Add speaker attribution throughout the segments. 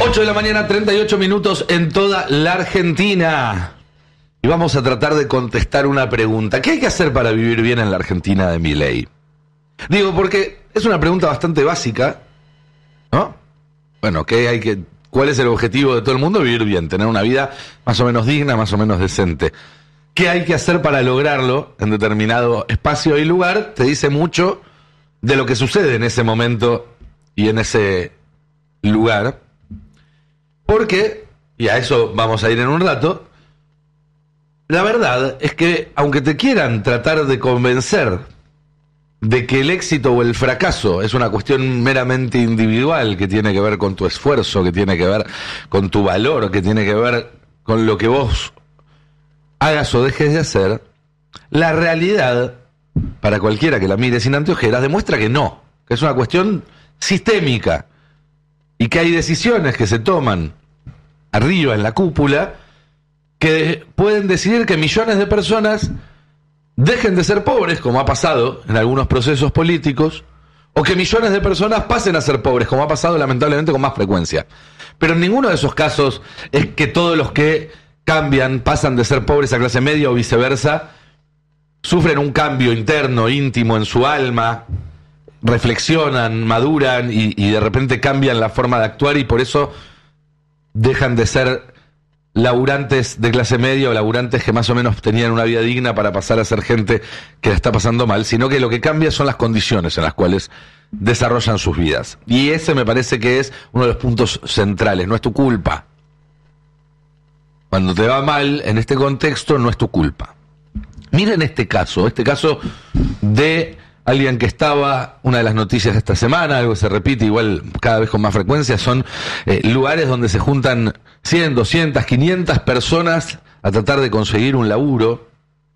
Speaker 1: 8 de la mañana, 38 minutos en toda la Argentina. Y vamos a tratar de contestar una pregunta. ¿Qué hay que hacer para vivir bien en la Argentina de Milei? Digo, porque es una pregunta bastante básica, ¿no? Bueno, ¿cuál es el objetivo de todo el mundo? Vivir bien, tener una vida más o menos digna, más o menos decente. ¿Qué hay que hacer para lograrlo en determinado espacio y lugar? Te dice mucho de lo que sucede en ese momento y en ese lugar. Porque, y a eso vamos a ir en un rato, la verdad es que aunque te quieran tratar de convencer de que el éxito o el fracaso es una cuestión meramente individual, que tiene que ver con tu esfuerzo, que tiene que ver con tu valor, que tiene que ver con lo que vos hagas o dejes de hacer, la realidad, para cualquiera que la mire sin anteojeras, demuestra que no, que es una cuestión sistémica y que hay decisiones que se toman arriba en la cúpula que pueden decidir que millones de personas dejen de ser pobres, como ha pasado en algunos procesos políticos, o que millones de personas pasen a ser pobres, como ha pasado lamentablemente con más frecuencia. Pero en ninguno de esos casos es que todos los que cambian, pasan de ser pobres a clase media o viceversa, sufren un cambio interno, íntimo en su alma, reflexionan, maduran y de repente cambian la forma de actuar y por eso dejan de ser laburantes de clase media o laburantes que más o menos tenían una vida digna para pasar a ser gente que la está pasando mal, sino que lo que cambia son las condiciones en las cuales desarrollan sus vidas. Y ese me parece que es uno de los puntos centrales, no es tu culpa. Cuando te va mal en este contexto no es tu culpa. Miren este caso de alguien que estaba, una de las noticias de esta semana, algo que se repite igual cada vez con más frecuencia, son lugares donde se juntan 100, 200, 500 personas a tratar de conseguir un laburo.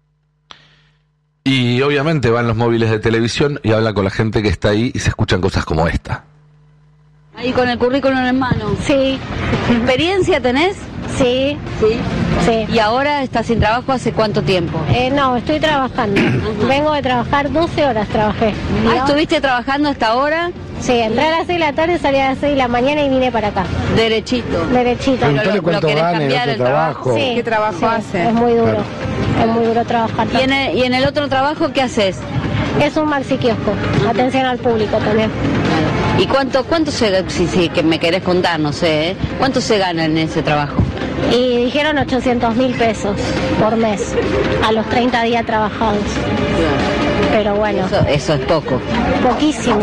Speaker 1: Y obviamente van los móviles de televisión y hablan con la gente que está ahí y se escuchan cosas como esta.
Speaker 2: Ahí con el currículum en mano.
Speaker 3: Sí.
Speaker 2: ¿Experiencia tenés?
Speaker 3: Sí.
Speaker 2: Sí. ¿Y ahora estás sin trabajo hace cuánto tiempo?
Speaker 3: No, estoy trabajando. Vengo de trabajar 12 horas, trabajé.
Speaker 2: ¿Estuviste trabajando hasta ahora?
Speaker 3: Sí, entré a las 6 de la tarde, salí a las 6 de la mañana y vine para acá.
Speaker 2: Derechito.
Speaker 3: Pero
Speaker 2: ¿Lo querés cambiar el trabajo?
Speaker 3: Sí,
Speaker 2: ¿Qué trabajo hace?
Speaker 3: Es muy duro. Es muy duro trabajar.
Speaker 2: ¿Y en el otro trabajo qué haces?
Speaker 3: Es un maxi kiosco, atención al público también.
Speaker 2: ¿Y cuánto se, si que me querés contar, no sé, cuánto se gana en ese trabajo?
Speaker 3: Y dijeron 800.000 pesos por mes, a los 30 días trabajados. Pero bueno.
Speaker 2: Eso es poco.
Speaker 3: Poquísimo.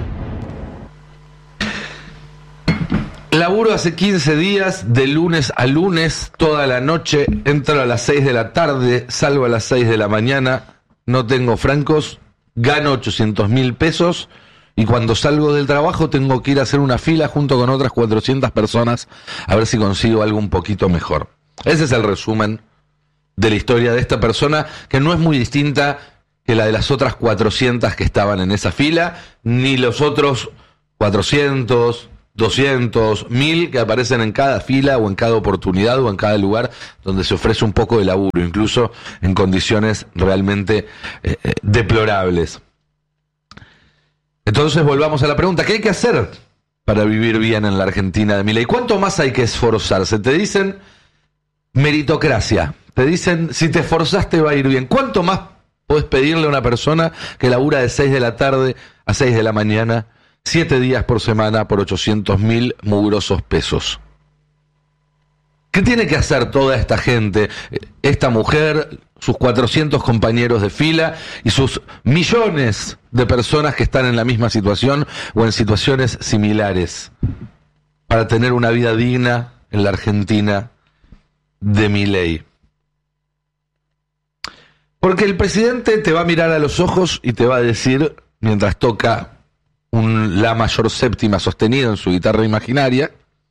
Speaker 1: Laburo hace 15 días, de lunes a lunes, toda la noche, entro a las 6 de la tarde, salgo a las 6 de la mañana, no tengo francos, gano 800.000 pesos y cuando salgo del trabajo tengo que ir a hacer una fila junto con otras 400 personas a ver si consigo algo un poquito mejor. Ese es el resumen de la historia de esta persona, que no es muy distinta que la de las otras 400 que estaban en esa fila, ni los otros 400, 200, 1000 que aparecen en cada fila o en cada oportunidad o en cada lugar donde se ofrece un poco de laburo, incluso en condiciones realmente deplorables. Entonces volvamos a la pregunta, ¿qué hay que hacer para vivir bien en la Argentina de Milei? ¿Cuánto más hay que esforzarse? Te dicen meritocracia, te dicen si te esforzaste va a ir bien. ¿Cuánto más podés pedirle a una persona que labura de 6 de la tarde a 6 de la mañana, 7 días por semana por 800.000 mugrosos pesos? ¿Qué tiene que hacer toda esta gente, esta mujer, sus 400 compañeros de fila y sus millones de personas que están en la misma situación o en situaciones similares para tener una vida digna en la Argentina de Milei? Porque el presidente te va a mirar a los ojos y te va a decir, mientras toca la mayor séptima sostenida en su guitarra imaginaria,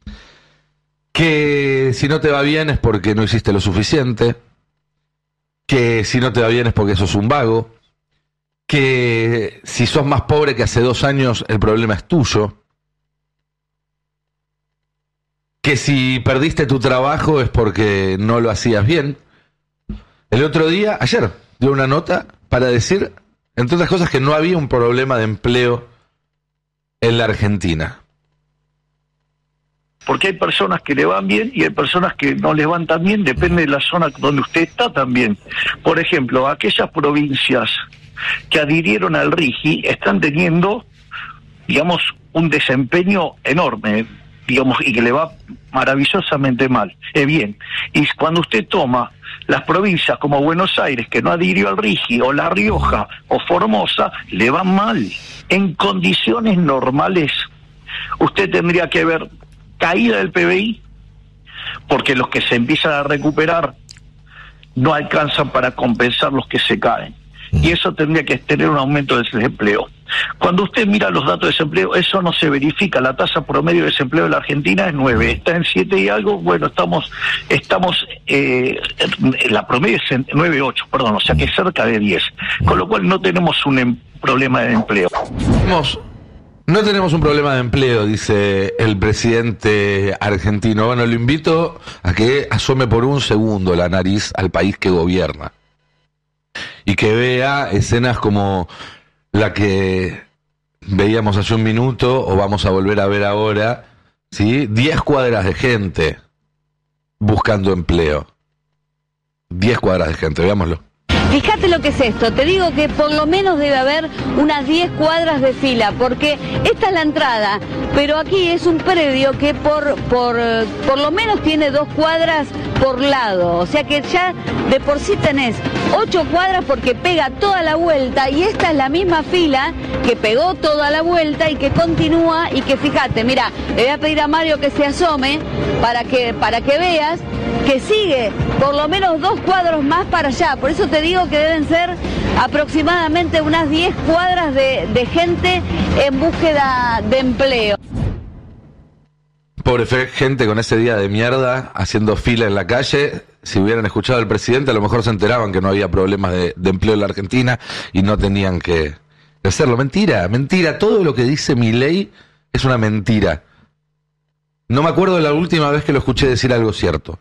Speaker 1: que si no te va bien es porque no hiciste lo suficiente, que si no te va bien es porque sos un vago, que si sos más pobre que hace 2 años el problema es tuyo, que si perdiste tu trabajo es porque no lo hacías bien. El otro día, ayer, dio una nota para decir, entre otras cosas, que no había un problema de empleo en la Argentina.
Speaker 4: porque hay personas que le van bien y hay personas que no les van tan bien, depende de la zona donde usted está también. Por ejemplo, aquellas provincias que adhirieron al RIGI están teniendo, digamos, un desempeño enorme, digamos, y que le va maravillosamente bien. Y cuando usted toma las provincias como Buenos Aires, que no adhirió al RIGI, o La Rioja, o Formosa, le van mal. En condiciones normales, usted tendría que ver caída del PBI, porque los que se empiezan a recuperar no alcanzan para compensar los que se caen. Y eso tendría que tener un aumento del desempleo. Cuando usted mira los datos de desempleo, eso no se verifica. La tasa promedio de desempleo de la Argentina es 9, está en 7 y algo. Bueno, la promedio es en 9,8, perdón, o sea que cerca de 10. Con lo cual no tenemos un problema de empleo.
Speaker 1: No tenemos un problema de empleo, dice el presidente argentino. Bueno, lo invito a que asome por un segundo la nariz al país que gobierna y que vea escenas como la que veíamos hace un minuto o vamos a volver a ver ahora, ¿sí? 10 cuadras de gente buscando empleo. 10 cuadras de gente, veámoslo.
Speaker 2: Fíjate lo que es esto, te digo que por lo menos debe haber unas 10 cuadras de fila, porque esta es la entrada, pero aquí es un predio que por lo menos tiene 2 cuadras por lado, o sea que ya de por sí tenés 8 cuadras porque pega toda la vuelta, y esta es la misma fila que pegó toda la vuelta y que continúa, y que fíjate, mira, le voy a pedir a Mario que se asome para que veas que sigue por lo menos 2 cuadros más para allá. Por eso te digo que deben ser aproximadamente unas 10 cuadras de gente en búsqueda de empleo.
Speaker 1: Pobre gente con ese día de mierda haciendo fila en la calle. Si hubieran escuchado al presidente, a lo mejor se enteraban que no había problemas de empleo en la Argentina y no tenían que hacerlo. Mentira, todo lo que dice Milei es una mentira. No me acuerdo de la última vez que lo escuché decir algo cierto.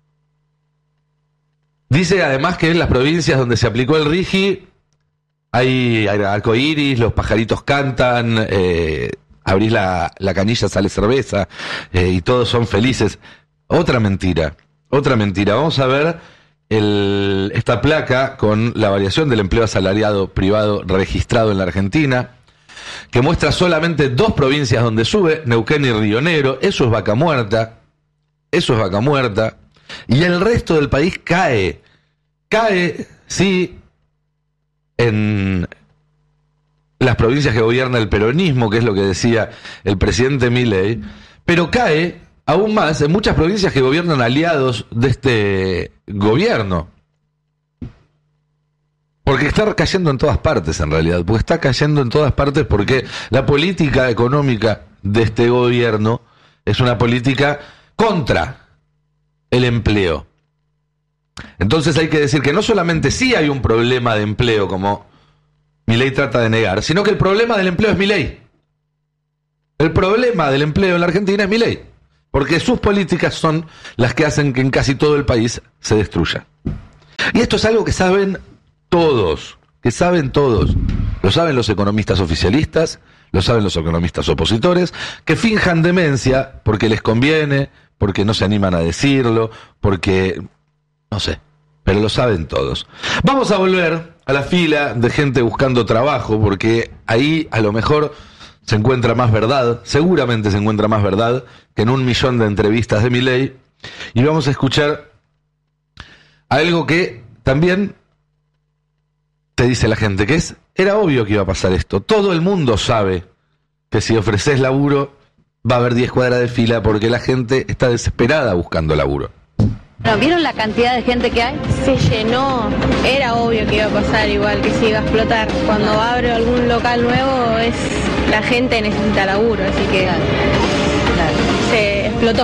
Speaker 1: Dice además que en las provincias donde se aplicó el RIGI hay arcoíris, los pajaritos cantan, abrís la canilla, sale cerveza, y todos son felices. Otra mentira. Vamos a ver esta placa con la variación del empleo asalariado privado registrado en la Argentina, que muestra solamente 2 provincias donde sube, Neuquén y Río Negro. Eso es vaca muerta. Y el resto del país cae, sí, en las provincias que gobierna el peronismo, que es lo que decía el presidente Milei, pero cae aún más en muchas provincias que gobiernan aliados de este gobierno. Porque está cayendo en todas partes, en realidad, porque la política económica de este gobierno es una política contra el empleo. Entonces hay que decir que no solamente sí hay un problema de empleo, como Milei trata de negar, sino que el problema del empleo es Milei. El problema del empleo en la Argentina es Milei, porque sus políticas son las que hacen que en casi todo el país se destruya. Y esto es algo que saben todos. Lo saben los economistas oficialistas, lo saben los economistas opositores, que finjan demencia porque les conviene, porque no se animan a decirlo, porque no sé, pero lo saben todos. Vamos a volver a la fila de gente buscando trabajo, porque ahí a lo mejor se encuentra más verdad, seguramente se encuentra más verdad que en 1 millón de entrevistas de Milei, y vamos a escuchar algo que también te dice la gente, que era obvio que iba a pasar esto. Todo el mundo sabe que si ofreces laburo va a haber 10 cuadras de fila porque la gente está desesperada buscando laburo.
Speaker 2: ¿Vieron la cantidad de gente que hay?
Speaker 5: Se llenó, era obvio que iba a pasar igual, que se iba a explotar. Cuando abro algún local nuevo, la gente necesita laburo, así que claro. Se explotó.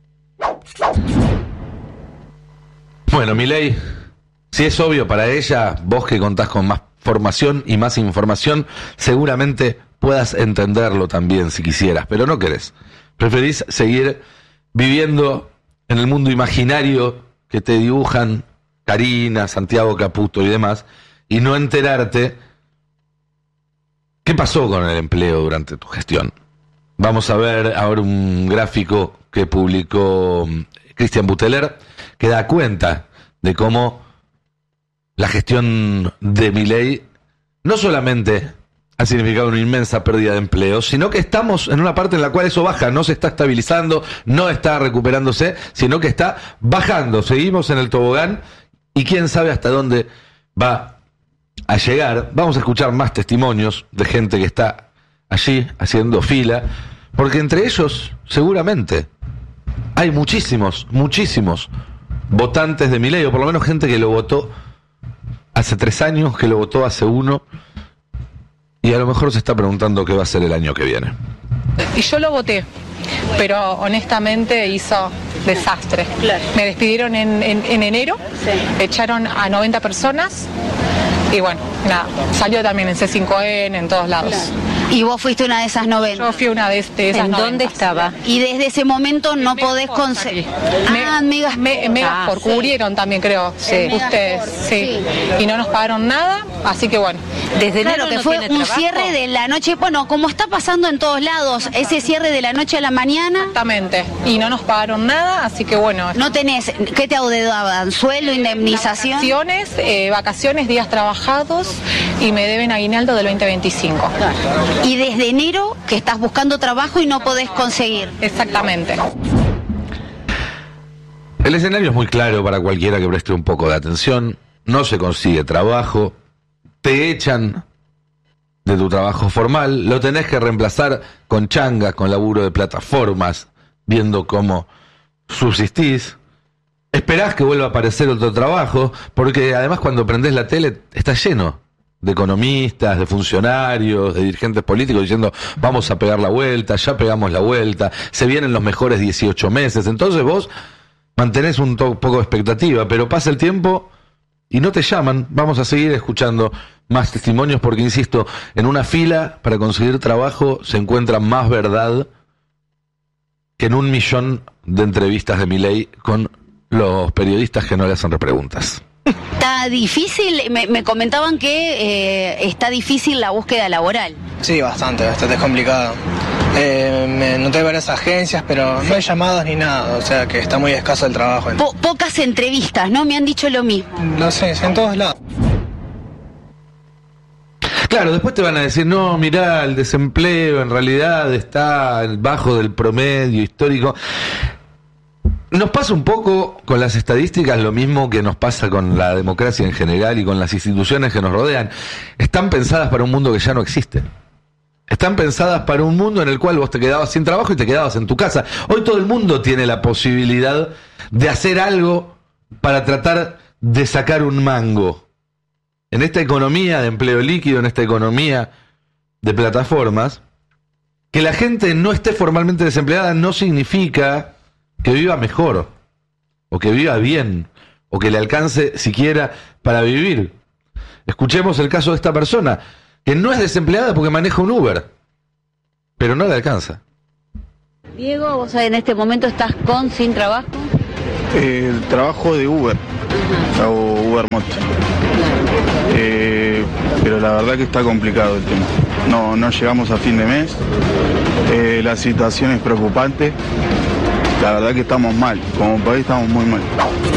Speaker 1: Bueno, Milei, si es obvio para ella, vos que contás con más formación y más información, seguramente puedas entenderlo también si quisieras, pero no querés. Preferís seguir viviendo en el mundo imaginario que te dibujan Karina, Santiago Caputo y demás, y no enterarte qué pasó con el empleo durante tu gestión. Vamos a ver ahora un gráfico que publicó Cristian Buteler, que da cuenta de cómo la gestión de Milei no solamente ha significado una inmensa pérdida de empleo, sino que estamos en una parte en la cual eso baja, no se está estabilizando, no está recuperándose, sino que está bajando. Seguimos en el tobogán y quién sabe hasta dónde va a llegar. Vamos a escuchar más testimonios de gente que está allí haciendo fila, porque entre ellos seguramente hay muchísimos votantes de Milei, o por lo menos gente que lo votó hace 3 años, que lo votó hace 1, y a lo mejor se está preguntando qué va a ser el año que viene.
Speaker 6: Y yo lo voté, pero honestamente hizo desastre.
Speaker 2: Claro.
Speaker 6: Me despidieron en enero, echaron a 90 personas y bueno, nada, salió también en C5N, en todos lados.
Speaker 7: Y vos fuiste una de esas 90.
Speaker 6: Yo fui una de esas
Speaker 2: ¿En
Speaker 6: 90.
Speaker 2: dónde estaba?
Speaker 7: Y desde ese momento no podés conseguir.
Speaker 6: Megasport, cubrieron también, creo.
Speaker 2: Sí.
Speaker 6: Ustedes, sí. Y no nos pagaron nada, así que bueno.
Speaker 2: Desde
Speaker 7: Claro,
Speaker 2: enero
Speaker 7: que
Speaker 2: no
Speaker 7: fue
Speaker 2: tiene
Speaker 7: un
Speaker 2: trabajo.
Speaker 7: cierre de la noche, bueno, como está pasando en todos lados, ese cierre de la noche a la mañana,
Speaker 6: Exactamente. Y no nos pagaron nada, así que bueno.
Speaker 7: no tenés, ¿qué te adeudaban? ¿Sueldo, indemnización?
Speaker 6: Vacaciones, días trabajados y me deben aguinaldo del 2025.
Speaker 7: Y desde enero que estás buscando trabajo y no podés conseguir.
Speaker 6: Exactamente.
Speaker 1: El escenario es muy claro para cualquiera que preste un poco de atención. No se consigue trabajo, te echan de tu trabajo formal, lo tenés que reemplazar con changas, con laburo de plataformas, viendo cómo subsistís. Esperás que vuelva a aparecer otro trabajo, porque además cuando prendés la tele está lleno de economistas, de funcionarios, de dirigentes políticos diciendo vamos a pegar la vuelta, ya pegamos la vuelta, se vienen los mejores 18 meses. Entonces vos mantenés un poco de expectativa, pero pasa el tiempo y no te llaman. Vamos a seguir escuchando más testimonios porque, insisto, en una fila para conseguir trabajo se encuentra más verdad que en 1 millón de entrevistas de Milei con los periodistas que no le hacen repreguntas.
Speaker 7: Está difícil, me comentaban que está difícil la búsqueda laboral.
Speaker 8: Sí, bastante es complicado. Me noté varias agencias, pero no hay llamados ni nada, o sea que está muy escaso el trabajo.
Speaker 7: Pocas entrevistas, ¿no? Me han dicho lo mismo.
Speaker 8: No sé, en todos lados.
Speaker 1: Claro, después te van a decir, no, mirá, el desempleo en realidad está bajo del promedio histórico. Nos pasa un poco con las estadísticas lo mismo que nos pasa con la democracia en general y con las instituciones que nos rodean. Están pensadas para un mundo que ya no existe. Están pensadas para un mundo en el cual vos te quedabas sin trabajo y te quedabas en tu casa. Hoy todo el mundo tiene la posibilidad de hacer algo para tratar de sacar un mango. En esta economía de empleo líquido, en esta economía de plataformas, que la gente no esté formalmente desempleada no significa que viva mejor, o que viva bien, o que le alcance siquiera para vivir. Escuchemos el caso de esta persona, que no es desempleada porque maneja un Uber, pero no le alcanza.
Speaker 2: Diego, vos en este momento estás sin trabajo.
Speaker 9: Trabajo de Uber, hago Uber Moto. Pero la verdad que está complicado el tema. No llegamos a fin de mes, la situación es preocupante. La verdad que estamos mal, como país estamos muy mal.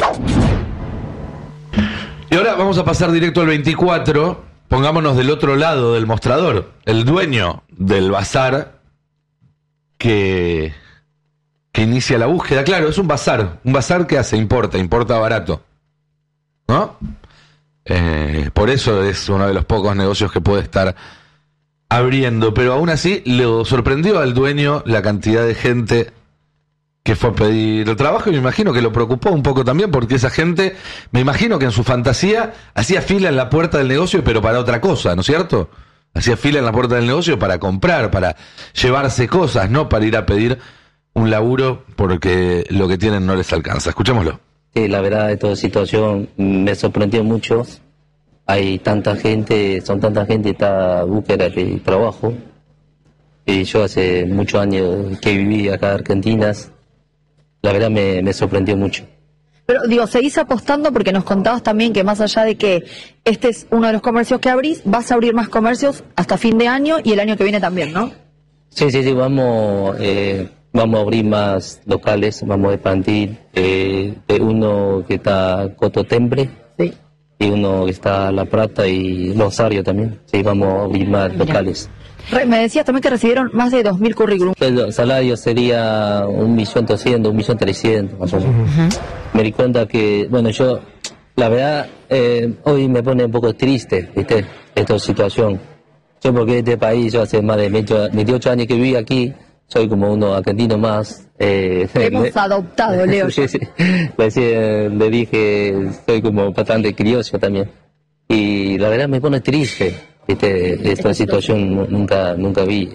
Speaker 1: Y ahora vamos a pasar directo al 24, pongámonos del otro lado del mostrador, el dueño del bazar que inicia la búsqueda. Claro, es un bazar que hace, importa barato, ¿no? Por eso es uno de los pocos negocios que puede estar abriendo, pero aún así le sorprendió al dueño la cantidad de gente que fue a pedir el trabajo, y me imagino que lo preocupó un poco también, porque esa gente, me imagino que en su fantasía hacía fila en la puerta del negocio, pero para otra cosa, ¿no es cierto? Hacía fila en la puerta del negocio para comprar, para llevarse cosas, no para ir a pedir un laburo porque lo que tienen no les alcanza. Escuchémoslo.
Speaker 10: Sí, la verdad de toda situación me sorprendió mucho. Hay tanta gente, esta búsqueda de trabajo. Y yo hace muchos años que viví acá en Argentina. La verdad me sorprendió mucho.
Speaker 11: Pero digo, seguís apostando porque nos contabas también que más allá de que este es uno de los comercios que abrís, vas a abrir más comercios hasta fin de año y el año que viene también, ¿no?
Speaker 10: Sí, vamos a abrir más locales, vamos a expandir uno que está Cototembre,
Speaker 11: Sí.
Speaker 10: y uno que está La Plata y Rosario también. Sí, vamos a abrir más locales.
Speaker 11: Me decías también que recibieron más de 2.000 currículums.
Speaker 10: El salario sería 1.200.000, 1.300.000 más o menos. Me di cuenta que, bueno, yo, la verdad, hoy me pone un poco triste, ¿viste? Esta situación. Yo porque este país, yo hace más de 28 años que viví aquí, soy como uno argentino más.
Speaker 11: Hemos adoptado, Leo.
Speaker 10: Sí. Recién le dije, soy como bastante criollo también. Y la verdad me pone triste, ¿viste? Esta situación nunca vi.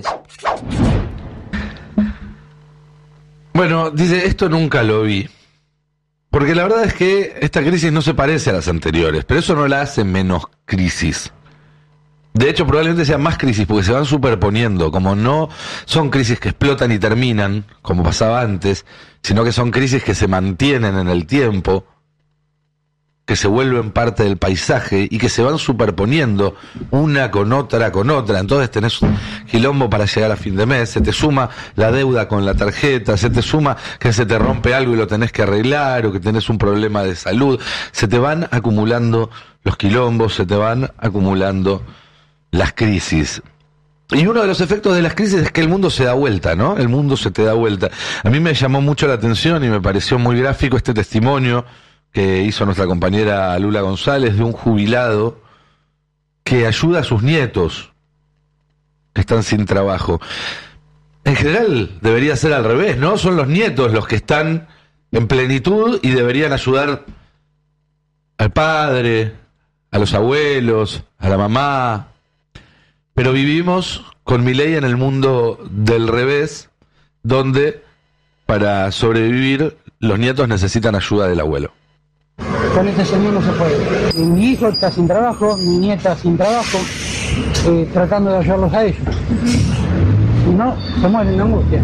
Speaker 1: Bueno, dice, esto nunca lo vi. Porque la verdad es que esta crisis no se parece a las anteriores, pero eso no la hace menos crisis. De hecho, probablemente sean más crisis porque se van superponiendo, como no son crisis que explotan y terminan, como pasaba antes, sino que son crisis que se mantienen en el tiempo, que se vuelven parte del paisaje y que se van superponiendo una con otra. Entonces tenés un quilombo para llegar a fin de mes, se te suma la deuda con la tarjeta, se te suma que se te rompe algo y lo tenés que arreglar, o que tenés un problema de salud, se te van acumulando los quilombos, se te van acumulando las crisis. Y uno de los efectos de las crisis es que el mundo se da vuelta, ¿no? El mundo se te da vuelta. A mí me llamó mucho la atención y me pareció muy gráfico este testimonio que hizo nuestra compañera Lula González de un jubilado que ayuda a sus nietos que están sin trabajo. En general debería ser al revés, ¿no? Son los nietos los que están en plenitud y deberían ayudar al padre, a los abuelos, a la mamá. Pero vivimos con Milei en el mundo del revés, donde para sobrevivir los nietos necesitan ayuda del abuelo.
Speaker 12: Con este señor no se puede. Mi hijo está sin trabajo, mi nieta sin trabajo, tratando de ayudarlos a ellos. Y no, se mueren en angustia.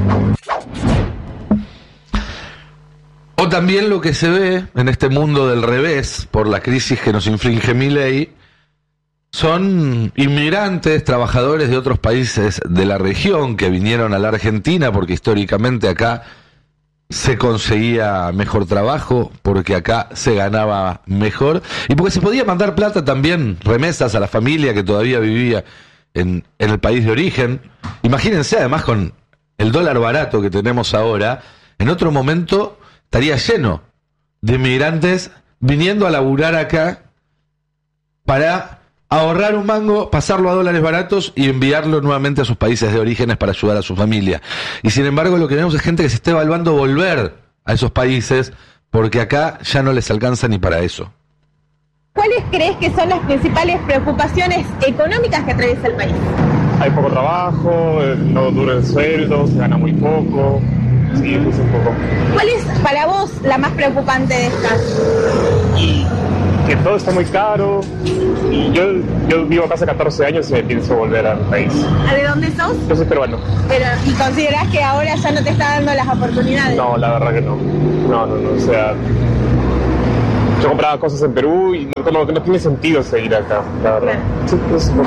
Speaker 1: O también lo que se ve en este mundo del revés, por la crisis que nos inflige Milei, son inmigrantes, trabajadores de otros países de la región que vinieron a la Argentina porque históricamente acá se conseguía mejor trabajo, porque acá se ganaba mejor y porque se podía mandar plata también, remesas a la familia que todavía vivía en el país de origen. Imagínense, además, con el dólar barato que tenemos ahora, en otro momento estaría lleno de inmigrantes viniendo a laburar acá para ahorrar un mango, pasarlo a dólares baratos y enviarlo nuevamente a sus países de orígenes para ayudar a su familia. Y sin embargo lo que vemos es gente que se está evaluando volver a esos países porque acá ya no les alcanza ni para eso.
Speaker 13: ¿Cuáles crees que son las principales preocupaciones económicas que atraviesa el país?
Speaker 14: Hay poco trabajo, no dura el sueldo, se gana muy poco. Sí, es un poco.
Speaker 13: ¿Cuál es para vos la más preocupante de estas?
Speaker 14: Que todo está muy caro. Y yo vivo acá hace 14 años y me pienso volver al país.
Speaker 13: ¿De dónde sos?
Speaker 14: Yo soy peruano.
Speaker 13: Pero, ¿y considerás que ahora ya no te está dando las oportunidades?
Speaker 14: No, la verdad que no. No, o sea, yo compraba cosas en Perú y no tiene sentido seguir acá, la verdad. Sí,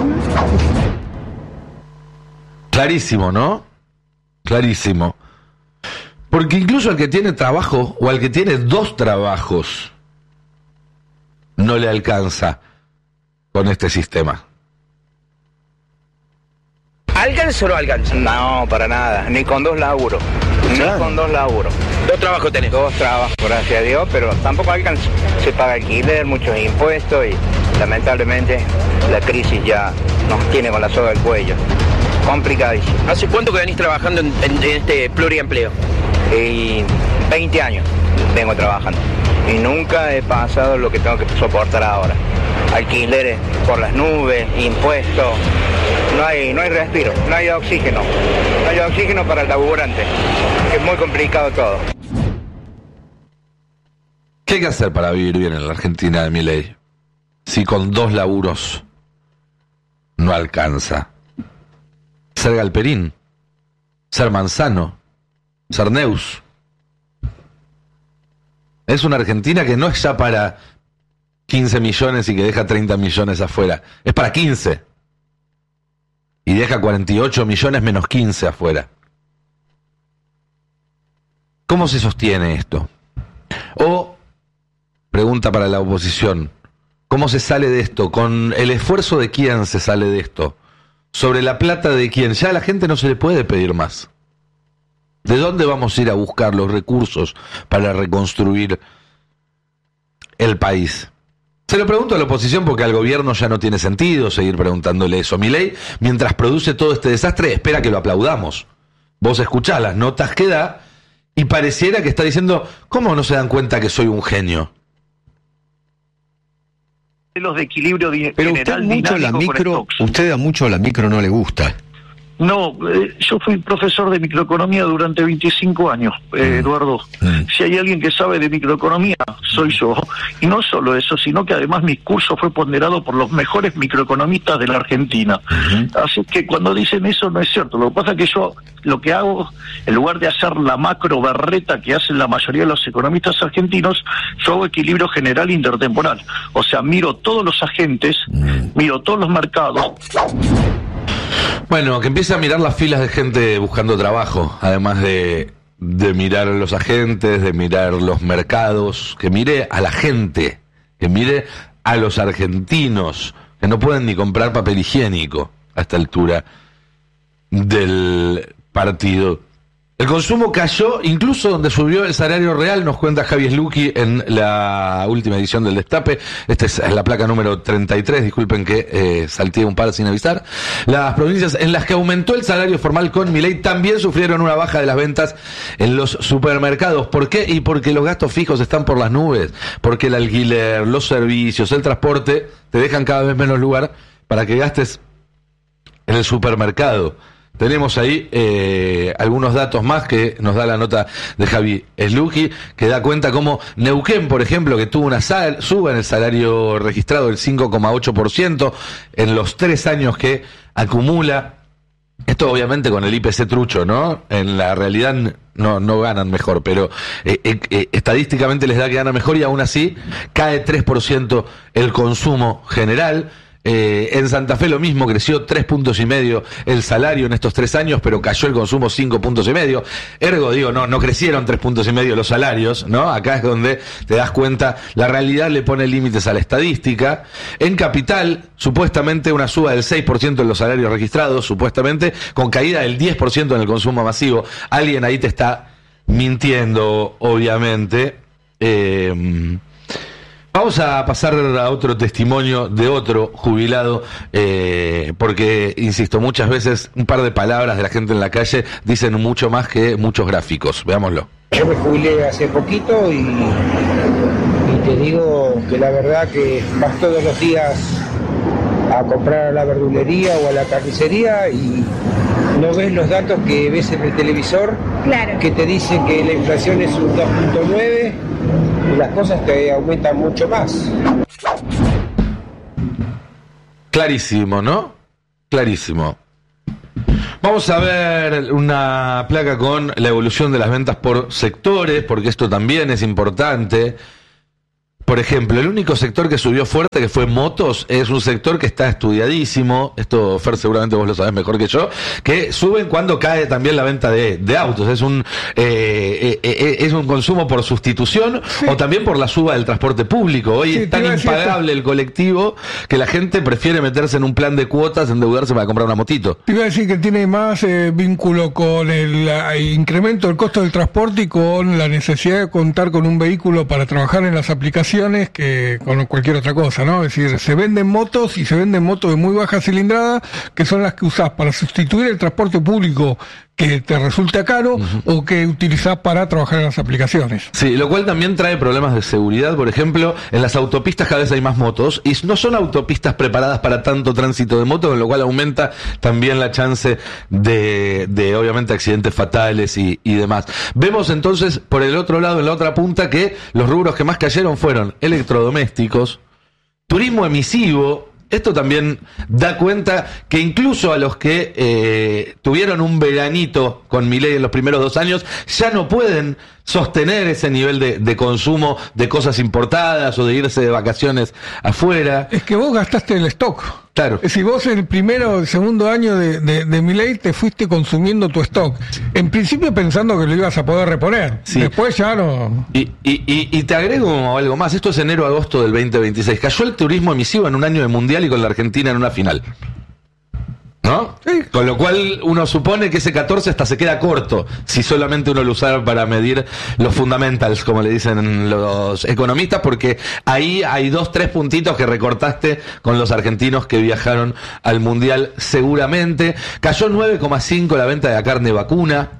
Speaker 1: Clarísimo, ¿no? Clarísimo. Porque incluso al que tiene trabajo o al que tiene dos trabajos no le alcanza con este sistema.
Speaker 15: ¿Alcanza o no alcanza?
Speaker 16: No, para nada, ni con 2 laburos. Ni con 2 laburos.
Speaker 15: 2 trabajos tenés.
Speaker 16: 2 trabajos, gracias a Dios, pero tampoco alcanza. Se paga alquiler, muchos impuestos y lamentablemente la crisis ya nos tiene con la soga al cuello. Complicadísimo.
Speaker 15: ¿Hace cuánto que venís trabajando en este pluriempleo?
Speaker 16: 20 años vengo trabajando y nunca he pasado lo que tengo que soportar ahora. Alquileres por las nubes, impuestos, no hay respiro, no hay oxígeno. No hay oxígeno para el laburante, que es muy complicado todo.
Speaker 1: ¿Qué hay que hacer para vivir bien en la Argentina de Milei? Si con 2 laburos no alcanza. Ser Galperín, ser Manzano, ser Neus. Es una Argentina que no es ya para 15 millones y que deja 30 millones afuera. Es para 15. y deja 48 millones menos 15 afuera. ¿Cómo se sostiene esto? O, pregunta para la oposición, ¿cómo se sale de esto? ¿Con el esfuerzo de quién se sale de esto? ¿Sobre la plata de quién? Ya a la gente no se le puede pedir más. ¿De dónde vamos a ir a buscar los recursos para reconstruir el país? Se lo pregunto a la oposición porque al gobierno ya no tiene sentido seguir preguntándole eso. Milei, mientras produce todo este desastre, espera que lo aplaudamos. Vos escuchás las notas que da y pareciera que está diciendo, ¿cómo no se dan cuenta que soy un genio?
Speaker 4: Los de equilibrio
Speaker 17: pero usted a mucho la micro no le gusta.
Speaker 4: No, yo fui profesor de microeconomía durante 25 años, Eduardo. Si hay alguien que sabe de microeconomía, soy yo. Y no solo eso, sino que además mi curso fue ponderado por los mejores microeconomistas de la Argentina. Así que cuando dicen eso no es cierto. Lo que pasa es que yo lo que hago, en lugar de hacer la macro berreta que hacen la mayoría de los economistas argentinos, yo hago equilibrio general intertemporal. O sea, miro todos los agentes, miro todos los mercados.
Speaker 1: Bueno, que empiece a mirar las filas de gente buscando trabajo, además de mirar los agentes, de mirar los mercados, que mire a la gente, que mire a los argentinos, que no pueden ni comprar papel higiénico a esta altura del partido. El consumo cayó, incluso donde subió el salario real, nos cuenta Javi Slucki en la última edición del Destape. Esta es la placa número 33, disculpen que salteé un par sin avisar. Las provincias en las que aumentó el salario formal con Milei también sufrieron una baja de las ventas en los supermercados. ¿Por qué? Y porque los gastos fijos están por las nubes, porque el alquiler, los servicios, el transporte te dejan cada vez menos lugar para que gastes en el supermercado. Tenemos ahí algunos datos más que nos da la nota de Javi Slucki, que da cuenta cómo Neuquén, por ejemplo, que tuvo una suba en el salario registrado del 5,8% en los 3 años que acumula. Esto obviamente con el IPC trucho, ¿no? En la realidad no ganan mejor, pero estadísticamente les da que ganan mejor y aún así cae 3% el consumo general. En Santa Fe lo mismo, creció 3,5 puntos el salario en estos 3 años, pero cayó el consumo 5,5 puntos. Ergo, digo, no crecieron 3,5 puntos los salarios, ¿no? Acá es donde te das cuenta, la realidad le pone límites a la estadística. En Capital, supuestamente una suba del 6% en los salarios registrados, supuestamente, con caída del 10% en el consumo masivo. Alguien ahí te está mintiendo, obviamente. Vamos a pasar a otro testimonio de otro jubilado, porque, insisto, muchas veces un par de palabras de la gente en la calle dicen mucho más que muchos gráficos. Veámoslo.
Speaker 18: Yo me jubilé hace poquito y te digo que la verdad que vas todos los días a comprar a la verdulería o a la carnicería y no ves los datos que ves en el televisor, claro, que te dicen que la inflación es un 2,9 y las cosas te aumentan mucho más.
Speaker 1: Clarísimo, ¿no? Clarísimo. Vamos a ver una placa con la evolución de las ventas por sectores, porque esto también es importante. Por ejemplo, el único sector que subió fuerte, que fue motos, es un sector que está estudiadísimo. Esto, Fer, seguramente vos lo sabés mejor que yo, que suben cuando cae también la venta de autos. Es un consumo por sustitución, sí, o también por la suba del transporte público. Hoy sí, es tan impagable el colectivo que la gente prefiere meterse en un plan de cuotas, endeudarse para comprar una motito.
Speaker 19: Te iba a decir que tiene más vínculo con el incremento del costo del transporte y con la necesidad de contar con un vehículo para trabajar en las aplicaciones que con cualquier otra cosa, ¿no? Es decir, se venden motos y se venden motos de muy baja cilindrada, que son las que usás para sustituir el transporte público que te resulta caro, o que utilizás para trabajar en las aplicaciones.
Speaker 1: Sí, lo cual también trae problemas de seguridad. Por ejemplo, en las autopistas cada vez hay más motos y no son autopistas preparadas para tanto tránsito de motos, con lo cual aumenta también la chance de obviamente accidentes fatales y demás. Vemos entonces por el otro lado, en la otra punta, que los rubros que más cayeron fueron electrodomésticos, turismo emisivo. Esto también da cuenta que incluso a los que tuvieron un veranito con Milei en los primeros 2 años, ya no pueden sostener ese nivel de consumo de cosas importadas o de irse de vacaciones afuera.
Speaker 19: Es que vos gastaste el stock.
Speaker 1: Claro.
Speaker 19: Si vos el primero o el segundo año de Milei te fuiste consumiendo tu stock, en principio pensando que lo ibas a poder reponer.
Speaker 1: Sí.
Speaker 19: Después ya no.
Speaker 1: Y te agrego algo más. Esto es enero-agosto del 2026. Cayó el turismo emisivo en un año de mundial y con la Argentina en una final. ¿No? Sí. Con lo cual uno supone que ese 14 hasta se queda corto si solamente uno lo usara para medir los fundamentals, como le dicen los economistas, porque ahí hay 2-3 puntitos que recortaste con los argentinos que viajaron al Mundial seguramente. Cayó 9,5 la venta de la carne vacuna,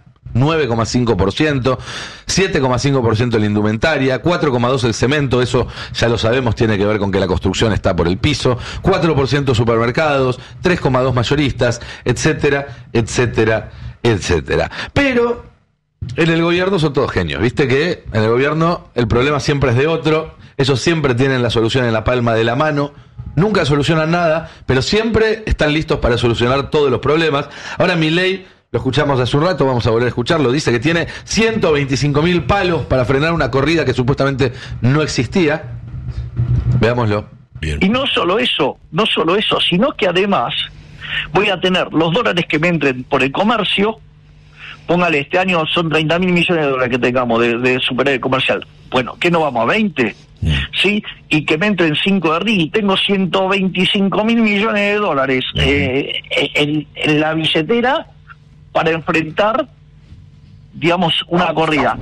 Speaker 1: 9,5%, 7,5% la indumentaria, 4,2% el cemento, eso ya lo sabemos, tiene que ver con que la construcción está por el piso, 4% supermercados, 3,2% mayoristas, etcétera, etcétera, etcétera. Pero en el gobierno son todos genios, viste que en el gobierno el problema siempre es de otro, ellos siempre tienen la solución en la palma de la mano, nunca solucionan nada, pero siempre están listos para solucionar todos los problemas. Ahora Milei, lo escuchamos hace un rato, vamos a volver a escucharlo, dice que tiene 125.000 palos para frenar una corrida que supuestamente no existía. Veámoslo.
Speaker 4: Bien. Y no solo eso, sino que además voy a tener los dólares que me entren por el comercio, póngale, este año son 30.000 millones de dólares que tengamos de superávit comercial. Bueno, ¿qué no vamos a 20? ¿Sí? Y que me entren 5 de RI, tengo 125.000 millones de dólares en la billetera para enfrentar, digamos, una corrida.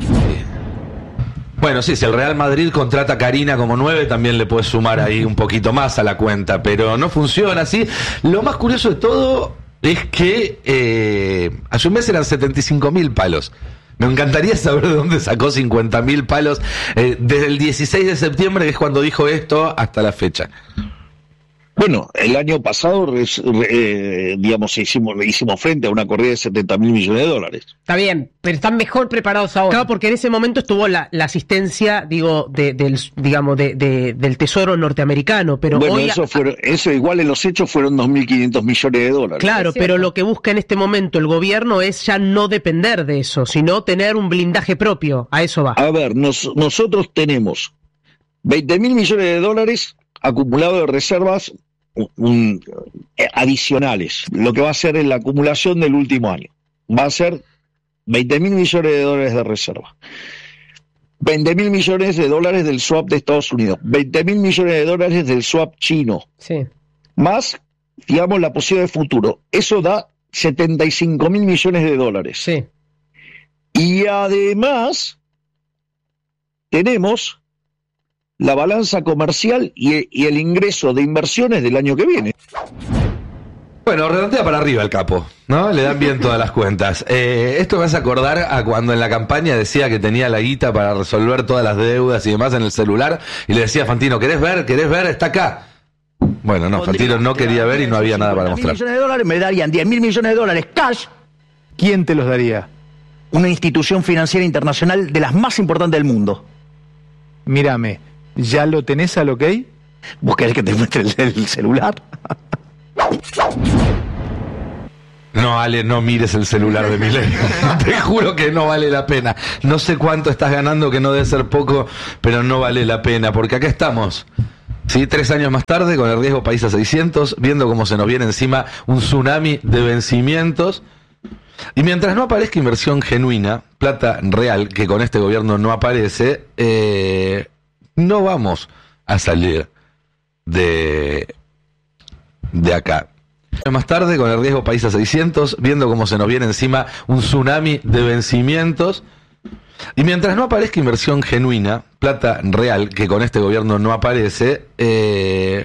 Speaker 1: Bueno, sí, si el Real Madrid contrata a Karina como 9, también le puedes sumar ahí un poquito más a la cuenta, pero no funciona así. Lo más curioso de todo es que hace un mes eran 75.000 palos. Me encantaría saber de dónde sacó 50.000 palos desde el 16 de septiembre, que es cuando dijo esto, hasta la fecha.
Speaker 20: Bueno, el año pasado, digamos, hicimos frente a una corrida de 70.000 millones de dólares.
Speaker 21: Está bien, pero están mejor preparados ahora. Claro, porque en ese momento estuvo la asistencia, digo, del Tesoro norteamericano, pero
Speaker 20: bueno,
Speaker 21: hoy...
Speaker 20: eso igual en los hechos fueron 2.500 millones de dólares.
Speaker 21: Claro, pero lo que busca en este momento el gobierno es ya no depender de eso, sino tener un blindaje propio. A eso va.
Speaker 20: A ver, nosotros tenemos 20.000 millones de dólares acumulados de reservas adicionales, lo que va a ser en la acumulación del último año. Va a ser 20.000 millones de dólares de reserva, 20.000 millones de dólares del swap de Estados Unidos, 20.000 millones de dólares del swap chino,
Speaker 21: sí,
Speaker 20: más, digamos, la posibilidad de futuro. Eso da 75.000 millones de dólares.
Speaker 21: Sí.
Speaker 20: Y además tenemos la balanza comercial y el ingreso de inversiones del año que viene.
Speaker 1: Bueno, redondea para arriba el capo, ¿no? Le dan bien todas las cuentas. Esto me hace acordar a cuando en la campaña decía que tenía la guita para resolver todas las deudas y demás en el celular, y le decía a Fantino, ¿querés ver? Está acá. Bueno, no, Fantino no quería ver y no había nada para mostrar.
Speaker 22: 10.000 millones de dólares, me darían 10.000 millones de dólares cash.
Speaker 23: ¿Quién te los daría?
Speaker 22: Una institución financiera internacional de las más importantes del mundo.
Speaker 23: Mírame, ¿ya lo tenés al ok?
Speaker 22: ¿Vos querés que te muestre el celular?
Speaker 1: No, Ale, no mires el celular de Milei. Te juro que no vale la pena. No sé cuánto estás ganando, que no debe ser poco, pero no vale la pena, porque acá estamos, ¿sí? 3 años más tarde, con el riesgo país a 600, viendo cómo se nos viene encima un tsunami de vencimientos. Y mientras no aparezca inversión genuina, plata real, que con este gobierno no aparece, no vamos a salir de acá. Más tarde, con el riesgo país a 600, viendo cómo se nos viene encima un tsunami de vencimientos. Y mientras no aparezca inversión genuina, plata real, que con este gobierno no aparece,